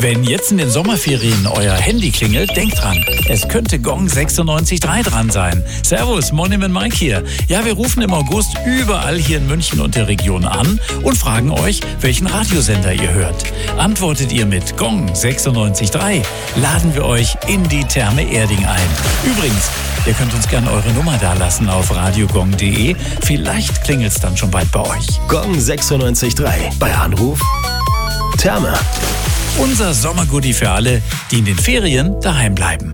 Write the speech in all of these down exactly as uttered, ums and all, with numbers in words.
Wenn jetzt in den Sommerferien euer Handy klingelt, denkt dran, es könnte Gong sechsundneunzig Komma drei dran sein. Servus, Monim und Mike hier. Ja, wir rufen im August überall hier in München und der Region an und fragen euch, welchen Radiosender ihr hört. Antwortet ihr mit Gong sechsundneunzig Komma drei, laden wir euch in die Therme Erding ein. Übrigens, ihr könnt uns gerne eure Nummer dalassen auf radiogong punkt de. Vielleicht klingelt's dann schon bald bei euch. Gong sechsundneunzig Komma drei. Bei Anruf Therme. Unser Sommergoodie für alle, die in den Ferien daheim bleiben.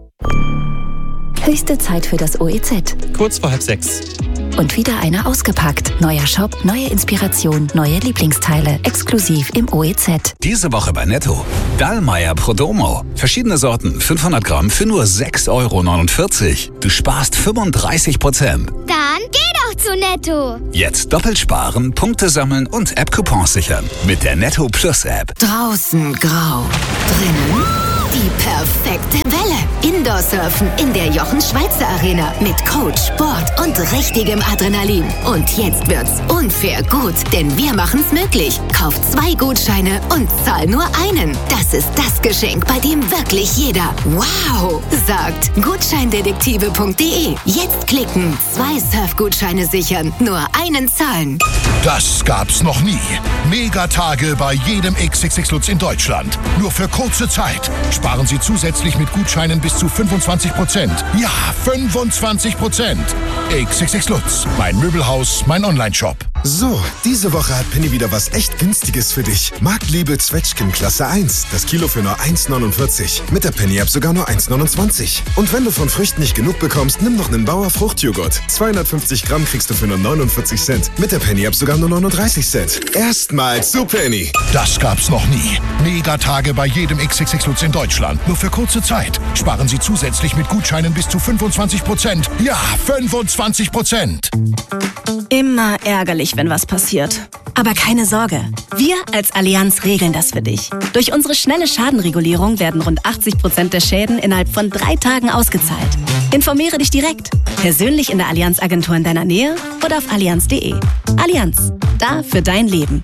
Höchste Zeit für das O E Z. Kurz vor halb sechs. Und wieder einer ausgepackt. Neuer Shop, neue Inspiration, neue Lieblingsteile. Exklusiv im O E Z. Diese Woche bei Netto. Dallmayr Prodomo. Verschiedene Sorten, fünfhundert Gramm für nur sechs Euro neunundvierzig. Du sparst fünfunddreißig Prozent. Dann geh doch zu Netto. Jetzt doppelt sparen, Punkte sammeln und App-Coupons sichern. Mit der Netto Plus App. Draußen grau. Drinnen die perfekte Welle. Indoor-Surfen in der Jochen-Schweizer Arena mit Coach, Sport und richtigem Adrenalin. Und jetzt wird's unfair gut, denn wir machen's möglich. Kauf zwei Gutscheine und zahl nur einen. Das ist das Geschenk, bei dem wirklich jeder wow sagt. Gutscheindetektive punkt de. Jetzt klicken, zwei Surfgutscheine sichern, nur einen zahlen. Das gab's noch nie. Megatage bei jedem X X X Lutz in Deutschland. Nur für kurze Zeit. Sparen Sie zusätzlich mit Gutscheinen bis zu fünfundzwanzig Prozent. Ja, fünfundzwanzig Prozent. X X X Lutz, mein Möbelhaus, mein Onlineshop. So, diese Woche hat Penny wieder was echt Günstiges für dich. Marktliebe Zwetschgen Klasse eins. Das Kilo für nur eins neunundvierzig. Mit der Penny-App sogar nur eins neunundzwanzig. Und wenn du von Früchten nicht genug bekommst, nimm noch einen Bauer Fruchtjoghurt. zweihundertfünfzig Gramm kriegst du für nur neunundvierzig Cent. Mit der Penny-App sogar nur neununddreißig Cent. Erstmals zu Penny. Das gab's noch nie. Megatage bei jedem X X X Lutz in Deutschland. Nur für kurze Zeit. Sparen Sie zusätzlich mit Gutscheinen bis zu fünfundzwanzig Prozent. Ja, fünfundzwanzig Prozent. Immer ärgerlich, wenn was passiert. Aber keine Sorge, wir als Allianz regeln das für dich. Durch unsere schnelle Schadenregulierung werden rund achtzig Prozent der Schäden innerhalb von drei Tagen ausgezahlt. Informiere dich direkt, persönlich in der Allianz-Agentur in deiner Nähe oder auf allianz punkt de. Allianz, da für dein Leben.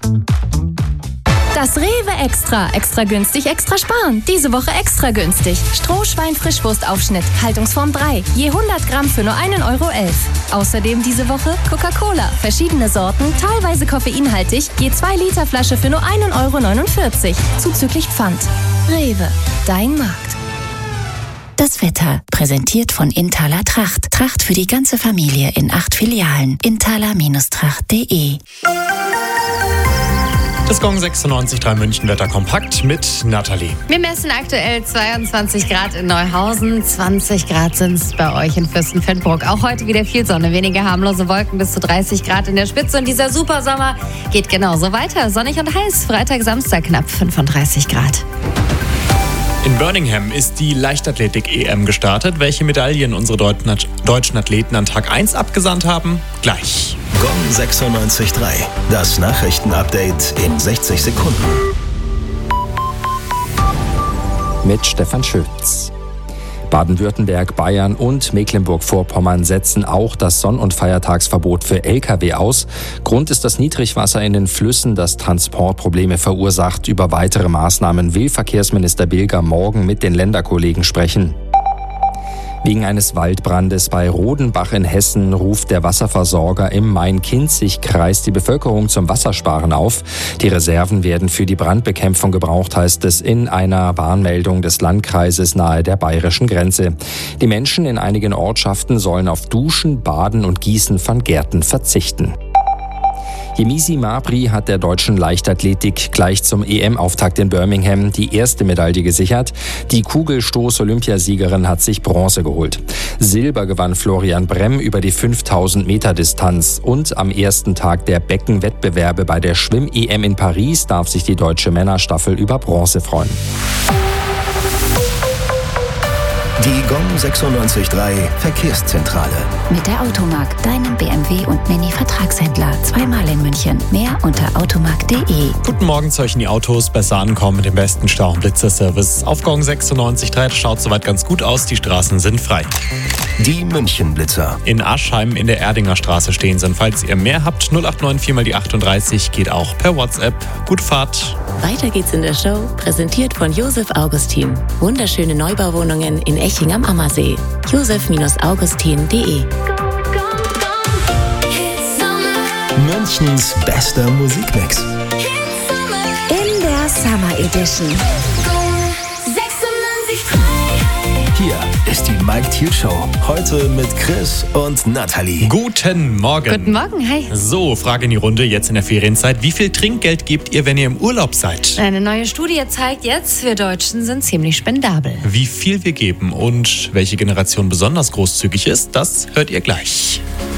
Das Rewe Extra. Extra günstig, extra sparen. Diese Woche extra günstig. Strohschwein-Frischwurstaufschnitt, Haltungsform drei. Je hundert Gramm für nur einen Euro elf. Außerdem diese Woche Coca-Cola. Verschiedene Sorten, teilweise koffeinhaltig. Je zwei Liter Flasche für nur einen Euro neunundvierzig. Zuzüglich Pfand. Rewe, dein Markt. Das Wetter, präsentiert von Inthaler Tracht. Tracht für die ganze Familie in acht Filialen. inthaler Tracht punkt de. Das Gong sechsundneunzig Komma drei München Wetter kompakt mit Nathalie. Wir messen aktuell zweiundzwanzig Grad in Neuhausen, zwanzig Grad sind es bei euch in Fürstenfeldbruck. Auch heute wieder viel Sonne, wenige harmlose Wolken, bis zu dreißig Grad in der Spitze. Und dieser Supersommer geht genauso weiter. Sonnig und heiß, Freitag, Samstag knapp fünfunddreißig Grad. In Birmingham ist die Leichtathletik-E M gestartet. Welche Medaillen unsere deutschen Athleten an Tag eins abgesandt haben? Gleich. Gong sechsundneunzig Komma drei. Das Nachrichtenupdate in sechzig Sekunden. Mit Stefan Schütz. Baden-Württemberg, Bayern und Mecklenburg-Vorpommern setzen auch das Sonn- und Feiertagsverbot für L K W aus. Grund ist das Niedrigwasser in den Flüssen, das Transportprobleme verursacht. Über weitere Maßnahmen will Verkehrsminister Bilger morgen mit den Länderkollegen sprechen. Wegen eines Waldbrandes bei Rodenbach in Hessen ruft der Wasserversorger im Main-Kinzig-Kreis die Bevölkerung zum Wassersparen auf. Die Reserven werden für die Brandbekämpfung gebraucht, heißt es in einer Warnmeldung des Landkreises nahe der bayerischen Grenze. Die Menschen in einigen Ortschaften sollen auf Duschen, Baden und Gießen von Gärten verzichten. Yemisi Mabry hat der deutschen Leichtathletik gleich zum E M-Auftakt in Birmingham die erste Medaille gesichert. Die Kugelstoß-Olympiasiegerin hat sich Bronze geholt. Silber gewann Florian Bremm über die fünftausend Meter Distanz. Und am ersten Tag der Beckenwettbewerbe bei der Schwimm-E M in Paris darf sich die deutsche Männerstaffel über Bronze freuen. Die Gong sechsundneunzig Komma drei Verkehrszentrale. Mit der Automark, deinem B M W und Mini-Vertragshändler. Zweimal in München. Mehr unter automark punkt de. Guten Morgen zu euch in die Autos. Besser ankommen mit dem besten Stau- und Blitzerservice. Auf Gong sechsundneunzig Komma drei, das schaut soweit ganz gut aus. Die Straßen sind frei. Die München-Blitzer. In Aschheim in der Erdinger Straße stehen sie. Und falls ihr mehr habt, null acht neun vier mal die achtunddreißig geht auch per WhatsApp. Gute Fahrt. Weiter geht's in der Show, präsentiert von Josef Augustin. Wunderschöne Neubauwohnungen in Eching am Ammersee. josef augustin punkt de. Münchens bester Musikmix. In der Summer Edition. Hier ist die Mike Thiel Show. Heute mit Chris und Nathalie. Guten Morgen. Guten Morgen, hi. So, Frage in die Runde jetzt in der Ferienzeit. Wie viel Trinkgeld gebt ihr, wenn ihr im Urlaub seid? Eine neue Studie zeigt jetzt, wir Deutschen sind ziemlich spendabel. Wie viel wir geben und welche Generation besonders großzügig ist, das hört ihr gleich.